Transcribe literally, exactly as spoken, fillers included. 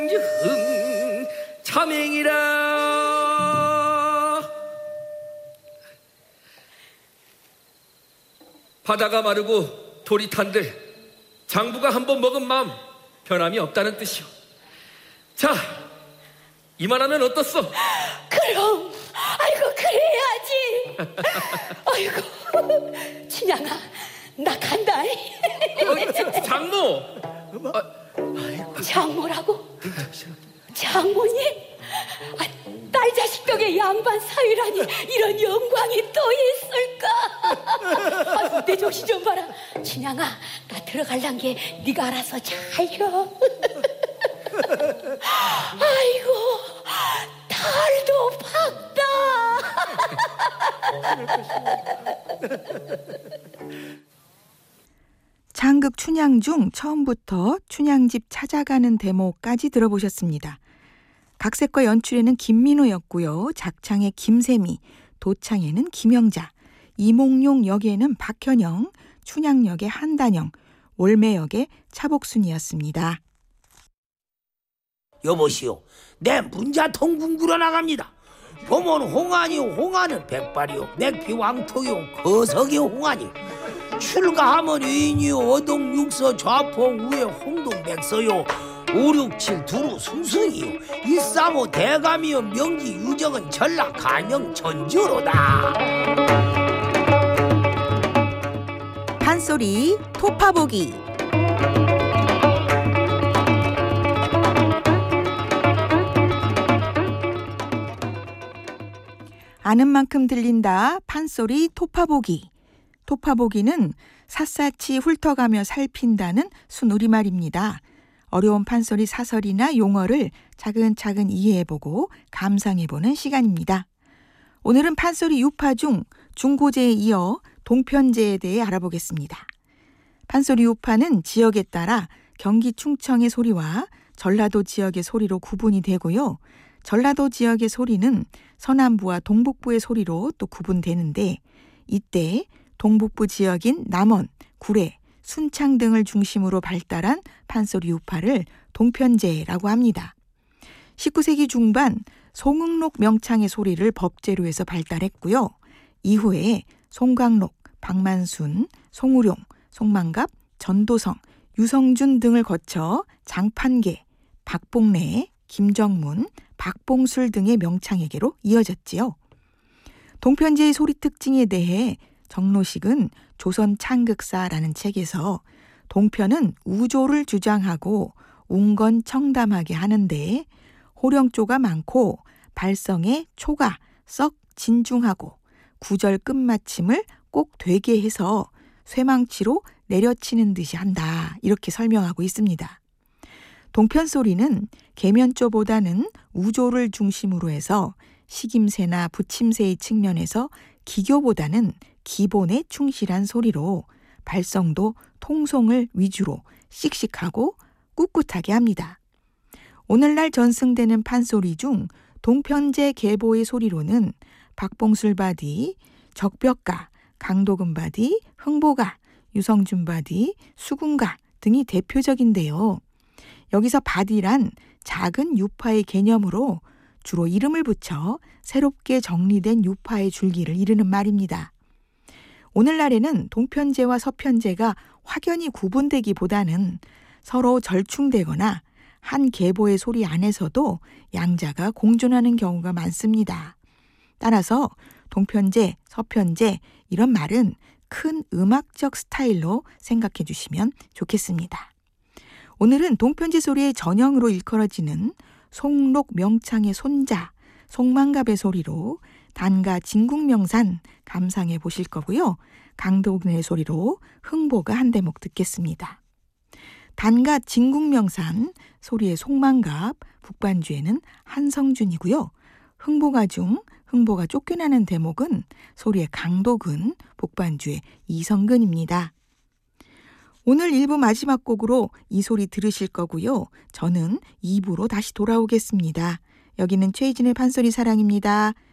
흥 참행이라. 바다가 마르고 돌이 탄들 장부가 한번 먹은 마음 변함이 없다는 뜻이오. 자, 이만하면 어떻소? 그럼 아이고 그래야지. 아이고 춘향아 나 간다. 어, 장모. 아, 장모라고? 장모님? 아, 딸 자식 덕에 양반 사위라니 이런 영광이 또 있을까? 아이고 내 정신 좀 봐라. 춘향아 나 들어갈란 게 네가 알아서 잘요. 아이고 달도 밝다. 장극 춘향 중 처음부터 춘향집 찾아가는 대목까지 들어보셨습니다. 각색과 연출에는 김민호였고요. 작창의 김세미, 도창에는 김영자, 이몽룡 역에는 박현영, 춘향 역의 한단영, 올매 역의 차복순이었습니다. 여보시오, 내 문자통 궁구러 나갑니다. 봄은 홍안이요, 홍안은 백발이요, 맥피 왕토요, 거석이 홍안이. 출가하면 위인이요, 어동 육서 좌포 우에 홍동 백서요, 오육칠 두루 승승이요, 일삼오 대감이요, 명기 유정은 전라 간영 전지로다. 판소리 토파보기. 아는 만큼 들린다. 판소리 토파보기. 토파보기는 샅샅이 훑어가며 살핀다는 순우리말입니다. 어려운 판소리 사설이나 용어를 차근차근 이해해보고 감상해보는 시간입니다. 오늘은 판소리 유파 중 중고제에 이어 동편제에 대해 알아보겠습니다. 판소리 유파는 지역에 따라 경기 충청의 소리와 전라도 지역의 소리로 구분이 되고요. 전라도 지역의 소리는 서남부와 동북부의 소리로 또 구분되는데, 이때 동북부 지역인 남원, 구례, 순창 등을 중심으로 발달한 판소리 유파를 동편제라고 합니다. 십구 세기 중반 송응록 명창의 소리를 법제로 해서 발달했고요. 이후에 송광록, 박만순, 송우룡, 송만갑, 전도성, 유성준 등을 거쳐 장판계, 박봉래, 김정문, 박봉술 등의 명창에게로 이어졌지요. 동편제의 소리 특징에 대해 정로식은 조선 창극사라는 책에서 동편은 우조를 주장하고 웅건청담하게 하는데 호령조가 많고 발성의 초가 썩 진중하고 구절 끝마침을 꼭 되게 해서 쇠망치로 내려치는 듯이 한다, 이렇게 설명하고 있습니다. 동편소리는 계면조보다는 우조를 중심으로 해서 식임새나 붙임새의 측면에서 기교보다는 기본에 충실한 소리로 발성도 통송을 위주로 씩씩하고 꿋꿋하게 합니다. 오늘날 전승되는 판소리 중 동편제 계보의 소리로는 박봉술바디, 적벽가, 강도금바디, 흥보가, 유성준바디, 수군가 등이 대표적인데요. 여기서 바디란 작은 유파의 개념으로 주로 이름을 붙여 새롭게 정리된 유파의 줄기를 이르는 말입니다. 오늘날에는 동편제와 서편제가 확연히 구분되기보다는 서로 절충되거나 한 계보의 소리 안에서도 양자가 공존하는 경우가 많습니다. 따라서 동편제, 서편제 이런 말은 큰 음악적 스타일로 생각해 주시면 좋겠습니다. 오늘은 동편제 소리의 전형으로 일컬어지는 송록 명창의 손자, 송만갑의 소리로 단가 진국명산 감상해 보실 거고요. 강도근의 소리로 흥보가 한 대목 듣겠습니다. 단가 진국명산 소리의 송만갑, 북반주에는 한성준이고요. 흥보가 중 흥보가 쫓겨나는 대목은 소리의 강도근, 북반주의 이성근입니다. 오늘 일 부 마지막 곡으로 이 소리 들으실 거고요. 저는 이 부로 다시 돌아오겠습니다. 여기는 최희진의 판소리 사랑입니다.